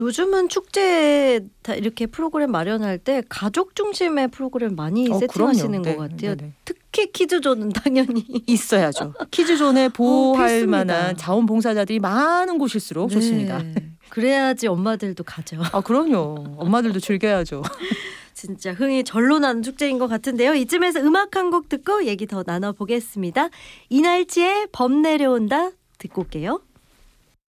요즘은 축제 다 이렇게 프로그램 마련할 때 가족 중심의 프로그램 많이 세팅하시는 것 같아요. 네네. 특히 키즈존은 당연히 있어야죠. 키즈존에 보호할 필수입니다. 만한 자원봉사자들이 많은 곳일수록 네. 좋습니다. 그래야지 엄마들도 가죠. 그럼요. 엄마들도 즐겨야죠. 진짜 흥이 절로 나는 축제인 것 같은데요. 이쯤에서 음악 한 곡 듣고 얘기 더 나눠보겠습니다. 이날치의 범 내려온다 듣고 올게요.